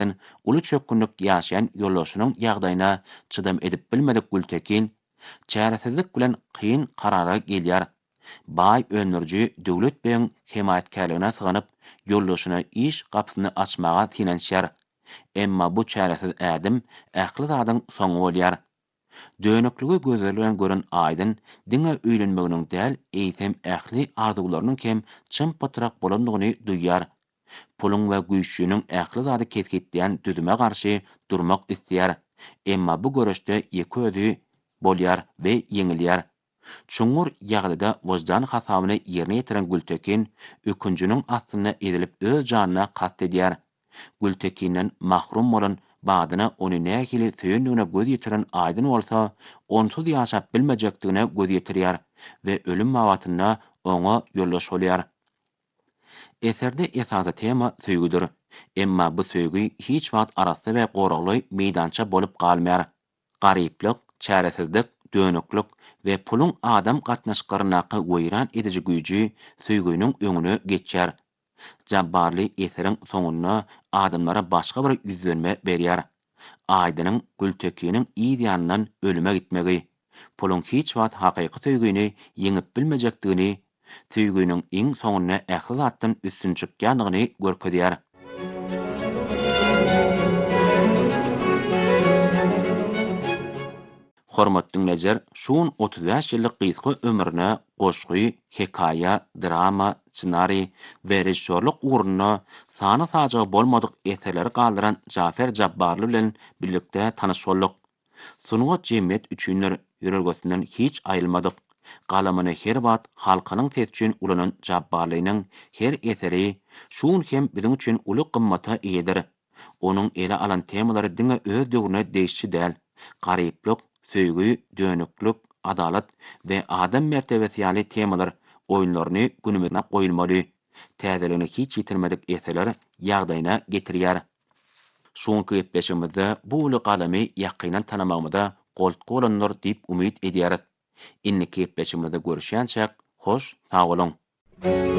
uly çökkünlik ýaşaýan ýoldaşynyň ýagdaýyna çydam edip bilmedik Gültekin çäresizlik bilen kyn karara gelýär. Bay önürji döwlet bilen himayatkärligine syganyp ýoldaşyna iş gapysyny açmaga tinenşýär. Emma bu çäresiz ädim ähli zadyň soňy bolýar. Dönüklügi gözleri bilen gören Aydın diňe öýlenmeginiň däl eýsem ähli arzuwlarynyň kem çym patyrak bolandygyny duýýar. Pulun we güýçlüğüniň ähli zady ketgitdiýän düzüme garşy durmak isleýär. Emma bu görüşde ýeki özi bolýar we ýeňilýär. Çuňur ýagdaýda wojdan hasabyny ýerine ýetiren Gültekin ökünjüniň astyna edilip öz janyna kast edýär. Gültekinden mahrum bolan badyna ony nähili söýendigine göz ýetiren Aydyn bolsa, onsuz ýaşap bilmejekdigine göz ýetirýär we ölüm mawatyna oňa ýoldaş bolýar. Eserde esasy tema söýgüdir. Emma bu söýgü hiç wagt arasy we goragly meýdança bolup galmaýar. Garyplyk, çäresizlik, dönüklük we pulun adam gatnaşyklarynaky goýran ediji güýji söýgüniň öňüne geçýär. Jabbarly eseriň soňuna adamlara başga bir ýüzlenme berýär. Aydynyň Gültekiniň ideýandan ölüme gitmegi, pulun hiç wagt hakyky söýgüni ýeňip bilmejekdigini, söýgüniň iň soňuna ähli zatdan üstün çykýandygyny görkezýär. Hormatly dinleyijiler, şuň 35 ýyllyk gysga ömrüne goşgy, hekaýa, drama, ssenari we rejissörlük uğruna sany sajagy bolmadyk eserleri galdyran Jafer Jabbarly bilen birlikde tanyş bolduk. Sunuga jemgyýet üçinler ýörelgesinden hiç aýylmadyk. Galamyny her wagt halkynyň ses üçin ulanan Jabbarlynyň her eseri şuň hem biziň üçin uly gymmata eýedir. Onuň ele alan temalary diňe öz döwrüne değişçi däl. Garyplyk, söýgü, dönüklük, adalat we adam mertebesi ýaly temalar oýunlaryny günümizde goýulmaly. Täzeligini hiç ýitirmedik eserler ýagdaýyna getirýär. Şoňky gepleşigimizde bu uly galamy ýakynan tanamagymyza goltky bolanlar diýip umyt edýäris. Inniki gepleşigimizde görüşýänçek, hoş, sag bolun.